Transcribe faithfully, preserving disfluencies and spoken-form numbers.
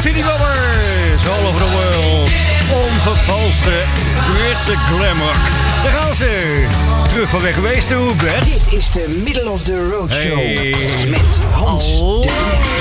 City Bobbers, all over the world. Onvervalste Britse glamour. Daar gaan ze. Terug van weg geweest, hoe Bert? Dit is de Middle of the Road Show. Hey. Met Hans Oh. de Knecht.